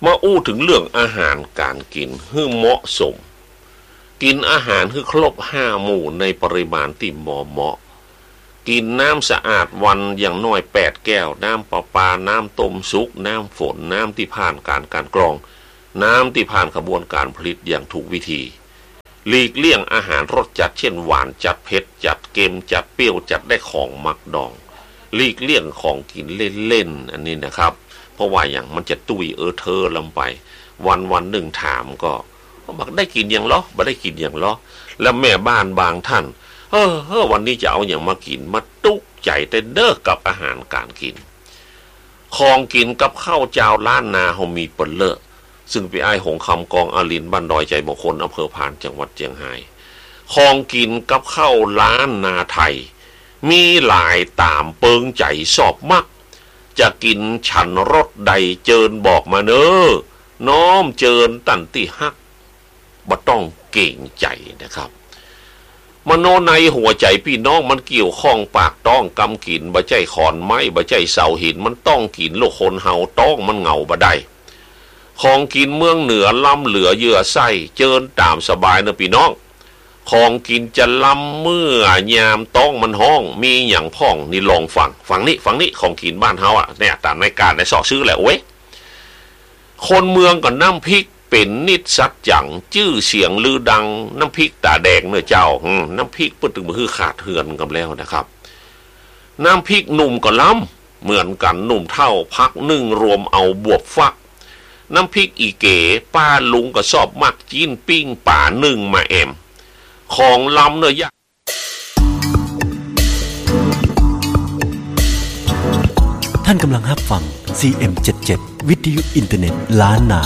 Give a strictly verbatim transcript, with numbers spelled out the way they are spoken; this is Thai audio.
มาอู้ถึงเรื่องอาหารการกินให้เหมาะสมกินอาหารให้ครบห้าหมู่ในปริมาณที่เหมาะเหมาะกินน้ำสะอาดวันอย่างน้อยแปดแก้วน้ำประปาน้ำต้มซุกน้ำฝนน้ำที่ผ่านการการกรองน้ำที่ผ่านกระบวนการผลิตอย่างถูกวิธีหลีกเลี่ยงอาหารรสจัดเช่นหวานจัดเผ็ดจัดเค็มจัดเปรี้ยวจัดได้ของมักดองหลีกเลี่ยงของกินเล่นๆอันนี้นะครับเพราะว่าอย่างมันจะตุ้ยเออเธอลงไปวันวันหนึ่งถามก็บอกได้กินอย่างล้อบ่ได้กินอย่างล้อแล้วแม่บ้านบางท่านเออเออวันนี้จะเอาอย่างมากินมาตุกใจแต่เด้อกับอาหารการกินของกินกับข้าวเจ้าล้านนาเฮามีเปิ้นเลอะซึ่งไปอ้ายหงคำกองอาลินบ้านดอยใจมงคลอำเภอพานจังหวัดเชียงรายของกินกับข้าวล้านนาไทยมีหลายตามเปิงใจชอบมักจะกินฉันรสใดเจิญบอกมาเน้อน้อมเจิญตั้นที่ฮักบ่ต้องเก่งใจนะครับมโนในหัวใจพี่น้องมันเกี่ยวข้องปากต้องกำกินบ่ใจขอนไม้บ่ใจเสาหินมันต้องกินโลกคนเฮาต้องมันเหงาบ่ได้ของกินเมืองเหนือล้ำเหลือเยื่อไส้เจิญตามสบายนะพี่น้องของกินจะล้ำเมื่อยามต้องมันห้องมีอย่างพ่องนี่ลองฟังฟังนี่ฟังนี่ของกินบ้านเฮาอ่ะเนี่ยตามในการในสอซื้อแหละเว้ยคนเมืองก็น้ำพริกเป็นนิดสักจังชื่อเสียงลือดังน้ำพริกตาแดงเนื้อเจ้าน้ำพริกเปิดถึงมือขาดเหือนกันแล้วนะครับน้ำพริกหนุ่มก็ล้ำเหมือนกันหนุ่มเท่าพักนึ่งรวมเอาบวบฟักน้ำพริกอีเก๋ป้าลุงก็ชอบมักจีนปิ้งป่านึ่งมาแอมของล้ำเนื้อยะท่านกำลังรับฟัง ซี เอ็ม เจ็ดสิบเจ็ด วิทยุอินเทอร์เน็ตล้านนา